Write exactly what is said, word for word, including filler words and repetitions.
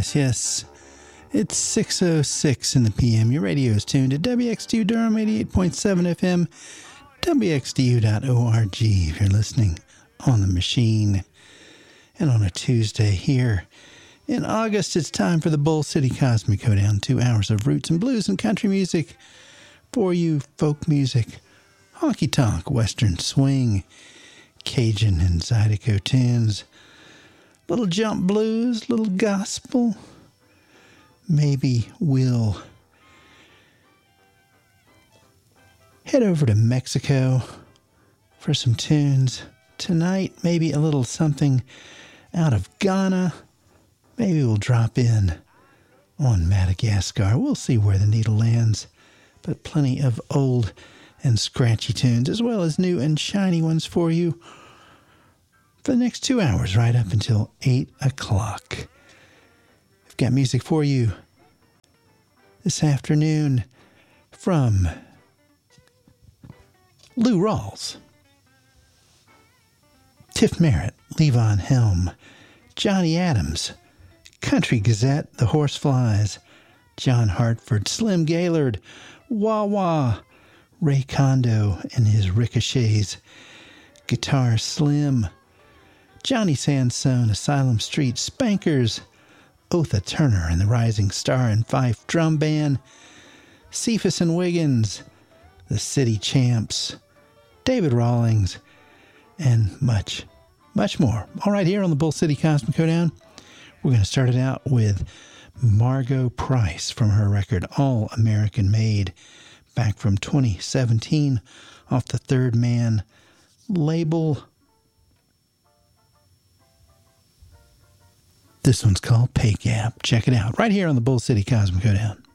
yes, yes. It's six oh six in the P M. Your radio is tuned to W X D U Durham eighty-eight point seven F M, W X D U dot org if you're listening on the machine. And on a Tuesday here in August, it's time for the Bull City Cosmic Hoedown. Two hours of roots and blues and country music for you, folk music, honky-tonk, western swing, Cajun and Zydeco tunes, little jump blues, little gospel. Maybe we'll head over to Mexico for some tunes tonight. Maybe a little something out of Ghana. Maybe we'll drop in on Madagascar. We'll see where the needle lands. But plenty of old and scratchy tunes, as well as new and shiny ones for you for the next two hours, right up until eight o'clock. I've got music for you this afternoon from Lou Rawls, Tiff Merritt, Levon Helm, Johnny Adams, Country Gazette, The Horseflies, John Hartford, Slim Gaylord, Wah Wah, Ray Kondo and his Ricochets, Guitar Slim, Johnny Sansone, Asylum Street, Spankers, Otha Turner and the Rising Star and Fife Drum Band, Cephas and Wiggins, the City Champs, David Rawlings, and much, much more. All right, here on the Bull City Cosmic Hoedown, we're going to start it out with Margo Price from her record All American Made, back from twenty seventeen off the Third Man label. This one's called Pay Gap. Check it out right here on the Bull City Cosmic Hoedown.